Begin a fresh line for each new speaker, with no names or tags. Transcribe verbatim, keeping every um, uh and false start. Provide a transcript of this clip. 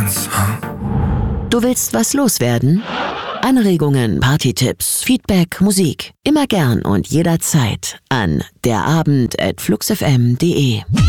Dance.
Du willst was loswerden? Anregungen, Partytipps, Feedback, Musik. Immer gern und jederzeit an derabend at fluxfm punkt de.